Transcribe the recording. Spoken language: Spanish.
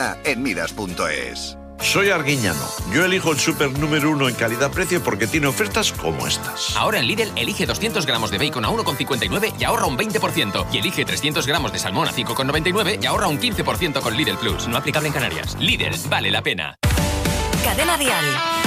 en Midas.es. Soy Arguiñano. Yo elijo el súper número 1 en calidad-precio porque tiene ofertas como estas. Ahora en Lidl, elige 200 gramos de bacon a 1,59 y ahorra un 20%. Y elige 300 gramos de salmón a 5,99 y ahorra un 15% con Lidl Plus. No aplicable en Canarias. Lidl, vale la pena. Cadena Dial.